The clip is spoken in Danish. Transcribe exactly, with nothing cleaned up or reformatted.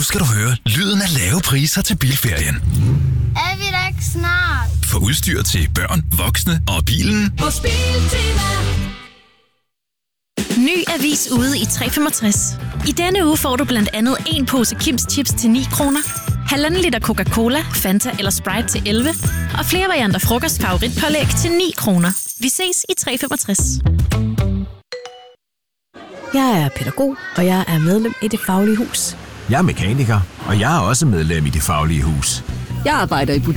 skal du høre lyden af lave priser til bilferien. Er vi da ikke snart? For udstyr til børn, voksne og bilen. Hos Biltema. Ny avis ude i tre femogtres. I denne uge får du blandt andet en pose Kims Chips til ni kroner, halvanden liter Coca-Cola, Fanta eller Sprite til elleve, og flere varianter frokost favoritpålæg til ni kroner. Vi ses i tre femogtres. Jeg er pædagog, og jeg er medlem i Det Faglige Hus. Jeg er mekaniker, og jeg er også medlem i Det Faglige Hus. Jeg arbejder i butik.